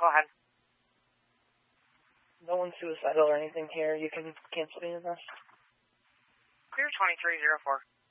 Go ahead. No one's suicidal or anything here. You can cancel the MS. Clear 2304.